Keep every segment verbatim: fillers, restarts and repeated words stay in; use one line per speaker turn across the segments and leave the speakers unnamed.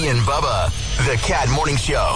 Beanie and Bubba, the Cat Morning Show.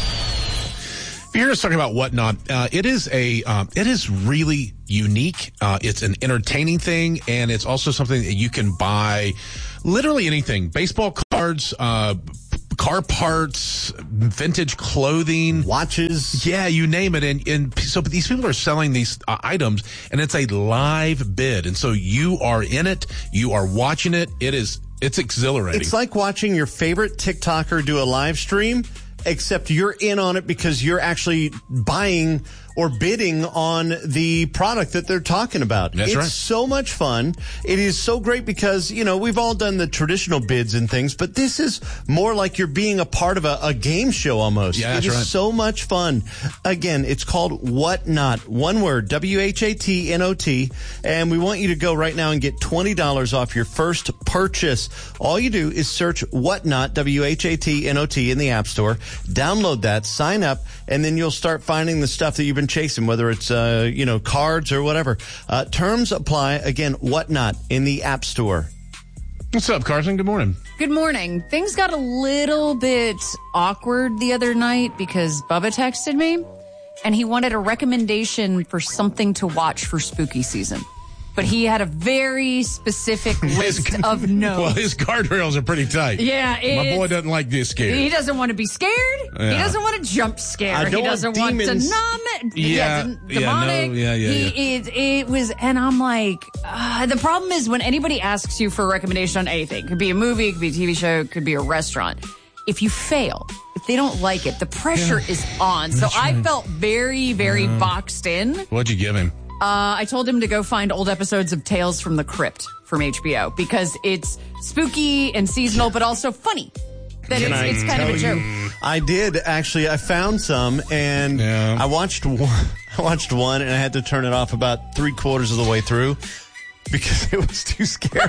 If you're just talking about Whatnot, uh, it is a um, it is really unique. Uh, it's an entertaining thing, and it's also something that you can buy literally anything: baseball cards, uh, car parts, vintage clothing,
watches.
Yeah, you name it. And, and so these people are selling these uh, items, and it's a live bid. And so you are in it. You are watching it. It is it's exhilarating.
It's like watching your favorite TikToker do a live stream, except you're in on it because you're actually buying or bidding on the product that they're talking about.
That's
it's
right.
so much fun. It is so great because, you know, we've all done the traditional bids and things, but this is more like you're being a part of a, a game show almost.
Yeah,
it
that's
is
right.
so much fun. Again, it's called Whatnot. One word, W H A T N O T. And we want you to go right now and get twenty dollars off your first purchase. All you do is search Whatnot, W H A T N O T, in the App Store. Download that, sign up, and then you'll start finding the stuff that you've been chasing, whether it's, uh, you know, cards or whatever. Uh, terms apply. Again, Whatnot in the App Store.
What's up, Carson? Good morning.
Good morning. Things got a little bit awkward the other night because Bubba texted me and he wanted a recommendation for something to watch for spooky season. But he had a very specific list
His,
of no's.
Well, his guardrails are pretty tight.
Yeah,
My boy doesn't like this scared.
He doesn't want to be scared.
Yeah.
He doesn't want to jump scare.
I don't
he doesn't
want
want,
demons.
to numb it.
Yeah,
Yeah,
yeah,
demonic.
no, yeah, yeah,
He, It, it was, and I'm like, uh, the problem is when anybody asks you for a recommendation on anything, it could be a movie, it could be a T V show, it could be a restaurant. If you fail, if they don't like it, the pressure
Yeah.
is on. So
That's
I
right.
felt very, very
Uh,
boxed in.
What'd you give him?
Uh, I told him to go find old episodes of Tales from the Crypt from H B O because it's spooky and seasonal, but also funny. That
Can
it's,
I
it's kind of a
tell
joke.
you? I did actually. I found some, and
Yeah.
I watched one. I watched one, and I had to turn it off about three quarters of the way through because it was too scary.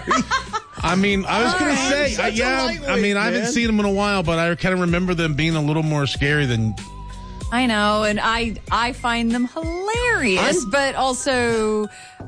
I mean, I was going to
right.
say,
Such
uh,
a
yeah,
lightweight,
I mean, I haven't
man.
seen them in a while, but I kind of remember them being a little more scary than...
I know, and I I find them hilarious,
I'm-
but also, uh,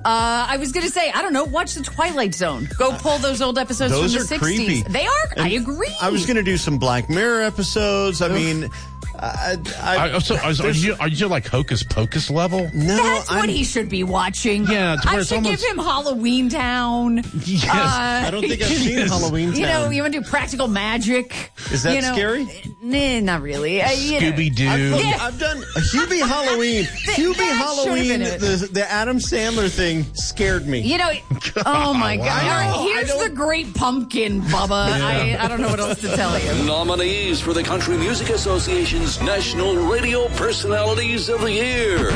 I was going to say, I don't know, watch The Twilight Zone. Go pull those old episodes
Those
from
are
the sixties.
creepy.
They are, I
And
agree.
I was going to do some Black Mirror episodes. I mean, I, I,
I, so, are, are, you, are you like Hocus Pocus level?
no,
That's
I'm,
what he should be watching.
Yeah, it's where
I
it's
should
almost-
give him Halloween Town.
Yes.
Uh,
I don't think I've seen
Yes.
Halloween Town.
You know, you want to do practical magic.
Is that
you know,
scary?
Nah, not really. Uh, you know.
Scooby-Doo.
I've,
Yeah.
I've done a Hubie Halloween. Hubie
that
Halloween,
should've been it.
the, the Adam Sandler thing scared me.
You know, oh my
Wow.
God. All right,
I
here's
don't-
the great pumpkin, Bubba. I, I don't know what else to tell you.
Nominees for the Country Music Association's National Radio Personalities of the Year.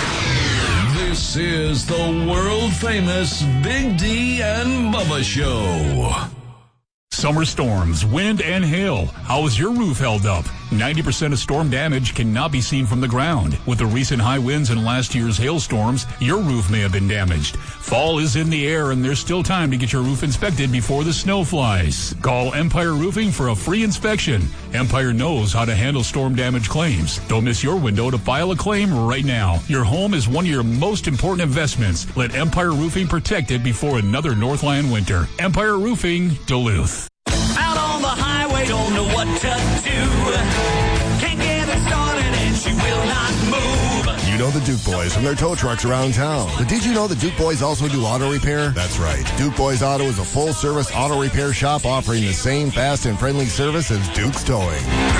This is the world-famous Big D and Bubba Show.
Summer storms, wind, and hail. How is your roof held up? ninety percent of storm damage cannot be seen from the ground. With the recent high winds and last year's hailstorms, your roof may have been damaged. Fall is in the air and there's still time to get your roof inspected before the snow flies. Call Empire Roofing for a free inspection. Empire knows how to handle storm damage claims. Don't miss your window to file a claim right now. Your home is one of your most important investments. Let Empire Roofing protect it before another Northland winter. Empire Roofing, Duluth.
Out on the highway, don't know what to do. Can't get her started and she will not move.
You know the Duke Boys from their tow trucks around town. But did you know the Duke Boys also do auto repair? That's right. Duke Boys Auto is a full-service auto repair shop offering the same fast and friendly service as Duke's Towing.